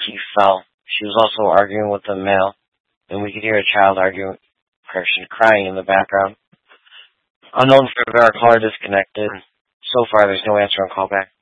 She fell. She was also arguing with a male, and we could hear a child crying in the background. Unknown for our caller disconnected. So far, there's no answer on callback.